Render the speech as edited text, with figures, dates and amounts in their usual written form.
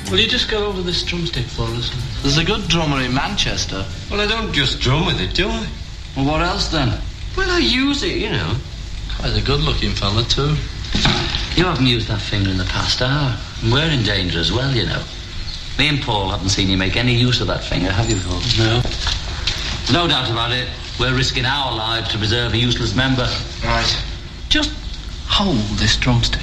Will you just go over this drumstick for us? There's a good drummer in Manchester. Well, I don't just drum with it, do I? Well, what else then? Well, I use it, you know. Quite a good-looking fella, too. You haven't used that finger in the past hour. And we're in danger as well, you know. Me and Paul haven't seen you make any use of that finger, have you, Paul? No. No doubt about it. We're risking our lives to preserve a useless member. Right. Just hold this drumstick.